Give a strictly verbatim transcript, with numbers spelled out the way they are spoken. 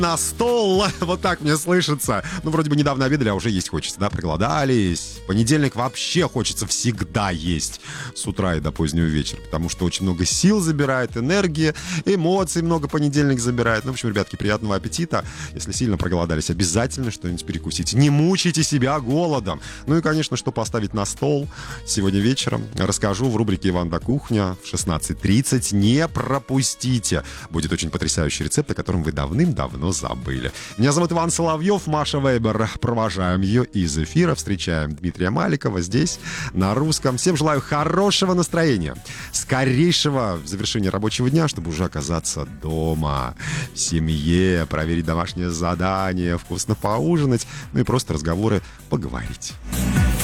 На стол, вот так мне слышится. Ну, вроде бы недавно обедали, а уже есть хочется, да, проголодались. Понедельник вообще хочется всегда есть с утра и до позднего вечера, потому что очень много сил забирает, энергии, эмоций много понедельник забирает. Ну, в общем, ребятки, приятного аппетита. Если сильно проголодались, обязательно что-нибудь перекусите. Не мучайте себя голодом. Ну и, конечно, что поставить на стол сегодня вечером, расскажу в рубрике «Иван да кухня» в шестнадцать тридцать. Не пропустите. Будет очень потрясающий рецепт, о котором вы давным-давно забыли. Меня зовут Иван Соловьев, Маша Вейбер. Провожаем ее из эфира. Встречаем Дмитрия Маликова здесь, на русском. Всем желаю хорошего настроения, скорейшего завершения рабочего дня, чтобы уже оказаться дома, в семье, проверить домашнее задание, вкусно поужинать, ну и просто разговоры поговорить.